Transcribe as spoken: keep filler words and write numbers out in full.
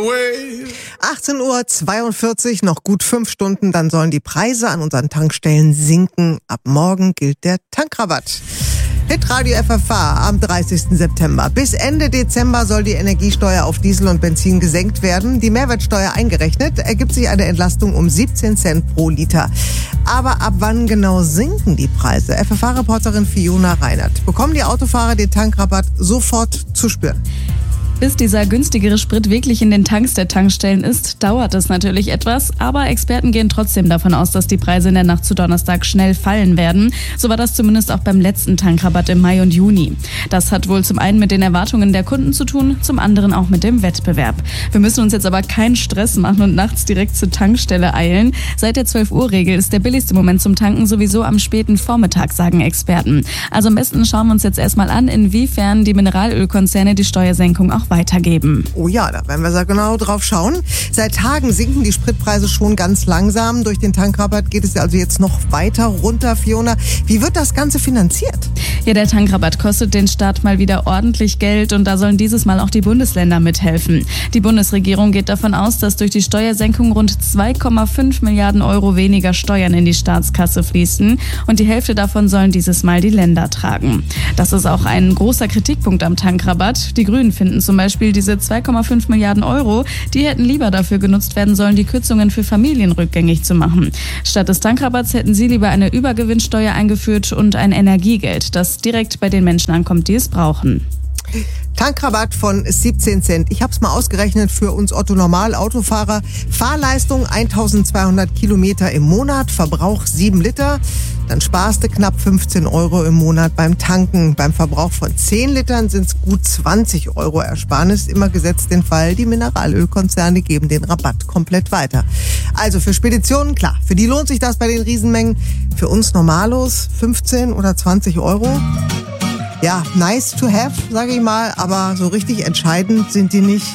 achtzehn Uhr zweiundvierzig, noch gut fünf Stunden, dann sollen die Preise an unseren Tankstellen sinken. Ab morgen gilt der Tankrabatt. Hitradio F F H am dreißigsten September. Bis Ende Dezember soll die Energiesteuer auf Diesel und Benzin gesenkt werden. Die Mehrwertsteuer eingerechnet, ergibt sich eine Entlastung um siebzehn Cent pro Liter. Aber ab wann genau sinken die Preise? F F H-Reporterin Fiona Reinert. Bekommen die Autofahrer den Tankrabatt sofort zu spüren? Bis dieser günstigere Sprit wirklich in den Tanks der Tankstellen ist, dauert es natürlich etwas. Aber Experten gehen trotzdem davon aus, dass die Preise in der Nacht zu Donnerstag schnell fallen werden. So war das zumindest auch beim letzten Tankrabatt im Mai und Juni. Das hat wohl zum einen mit den Erwartungen der Kunden zu tun, zum anderen auch mit dem Wettbewerb. Wir müssen uns jetzt aber keinen Stress machen und nachts direkt zur Tankstelle eilen. Seit der zwölf Uhr Regel ist der billigste Moment zum Tanken sowieso am späten Vormittag, sagen Experten. Also am besten schauen wir uns jetzt erstmal an, inwiefern die Mineralölkonzerne die Steuersenkung auch weitergeben. Oh ja, da werden wir sehr genau drauf schauen. Seit Tagen sinken die Spritpreise schon ganz langsam. Durch den Tankrabatt geht es also jetzt noch weiter runter, Fiona. Wie wird das Ganze finanziert? Ja, der Tankrabatt kostet den Staat mal wieder ordentlich Geld und da sollen dieses Mal auch die Bundesländer mithelfen. Die Bundesregierung geht davon aus, dass durch die Steuersenkung rund zwei Komma fünf Milliarden Euro weniger Steuern in die Staatskasse fließen und die Hälfte davon sollen dieses Mal die Länder tragen. Das ist auch ein großer Kritikpunkt am Tankrabatt. Die Grünen finden zum Beispiel diese zwei Komma fünf Milliarden Euro, die hätten lieber dafür genutzt werden sollen, die Kürzungen für Familien rückgängig zu machen. Statt des Tankrabatts hätten sie lieber eine Übergewinnsteuer eingeführt und ein Energiegeld, das direkt bei den Menschen ankommt, die es brauchen. Tankrabatt von siebzehn Cent. Ich habe es mal ausgerechnet für uns Otto-Normal-Autofahrer. Fahrleistung eintausendzweihundert Kilometer im Monat, Verbrauch sieben Liter. Dann sparst du knapp fünfzehn Euro im Monat beim Tanken. Beim Verbrauch von zehn Litern sind es gut zwanzig Euro Ersparnis. Immer gesetzt den Fall, die Mineralölkonzerne geben den Rabatt komplett weiter. Also für Speditionen, klar, für die lohnt sich das bei den Riesenmengen. Für uns Normalos fünfzehn oder zwanzig Euro. Ja, nice to have, sage ich mal, aber so richtig entscheidend sind die nicht.